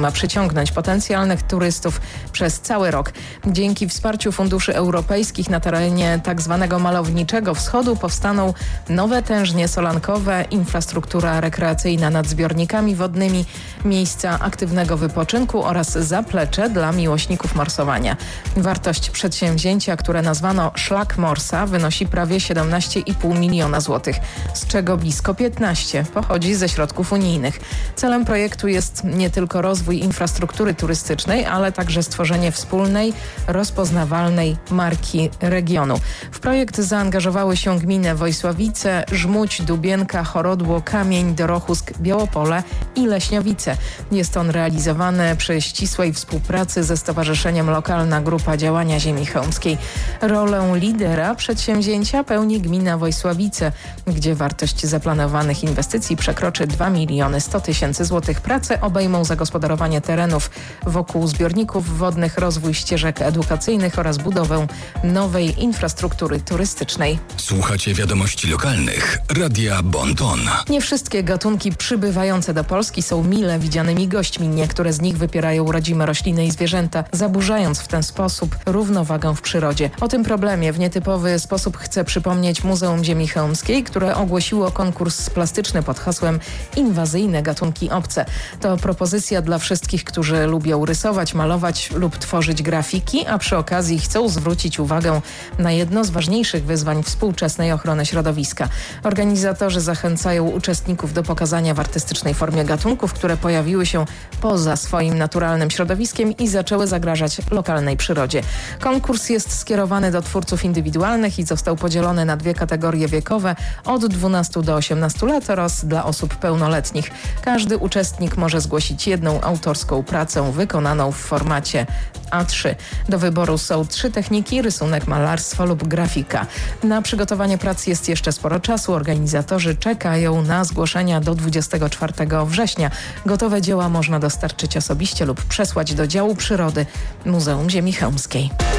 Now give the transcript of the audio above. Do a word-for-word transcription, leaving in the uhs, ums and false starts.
ma przyciągnąć potencjalnych turystów przez cały rok. Dzięki wsparciu funduszy europejskich na terenie tzw. malowniczego wschodu powstaną nowe tężnie solankowe, infrastruktura rekreacyjna nad zbiornikami wodnymi, miejsca aktywnego wypoczynku oraz zaplecze dla miłośników morsowania. Wartość przedsięwzięcia, które nazwano Szlak Morsa, wynosi prawie siedemnaście i pół miliona złotych, z czego blisko piętnaście pochodzi ze środków unijnych. Celem projektu jest nie tylko rozwój infrastruktury turystycznej, ale także stworzenie wspólnej, rozpoznawalnej marki regionu. W projekt zaangażowały się gminy Wojsławice, Żmudź, Dubienka, Chorodło, Kamień, Dorochusk, Białopole i Leśniowice. Jest on realizowany przy ścisłej współpracy ze Stowarzyszeniem Lokalna Grupa Działania Ziemi Chełmskiej. Rolę lidera przedsięwzięcia pełni gmina Wojsławice, gdzie wartość zaplanowanych inwestycji przekroczy dwa miliony sto tysięcy złotych. Prace obejmą zagospodarowanie terenów wokół zbiorników wodnych, rozwój ścieżek edukacyjnych oraz budowę nowej infrastruktury turystycznej. Słuchacie wiadomości lokalnych Radia Bon Ton. Nie wszystkie gatunki przybywające do Polski są mile widzianymi gośćmi. Niektóre z nich wypierają rodzime rośliny i zwierzęta, zaburzając w ten sposób równowagę w przyrodzie. O tym problemie w nietypowy sposób chce przypomnieć Muzeum Ziemi Chełmskiej, które ogłosiło konkurs plastyczny pod hasłem Inwazyjne gatunki obce. To propozycja dla wszystkich, którzy lubią rysować, malować lub tworzyć grafiki, a przy okazji chcą zwrócić uwagę na jedno z ważniejszych wyzwań współczesnej ochrony środowiska. Organizatorzy zachęcają uczestników do pokazania w artystycznej formie gatunków, które pojawiły się poza swoim naturalnym środowiskiem i zaczęły zagrażać lokalnej przyrodzie. Konkurs jest skierowany do twórców indywidualnych i został podzielony na dwie kategorie wiekowe od dwunastu do osiemnastu lat oraz dla osób pełnoletnich. Każdy uczestnik może zgłosić jedną autorską pracę wykonaną w formacie A trzy. Do wyboru są trzy techniki: rysunek, malarstwo lub grafika. Na przygotowanie prac jest jeszcze sporo czasu. Organizatorzy czekają na zgłoszenia do dwudziestego czwartego września. Gotowe dzieła można dostarczyć osobiście lub przesłać do działu przyrody Muzeum Ziemi Chełmskiej.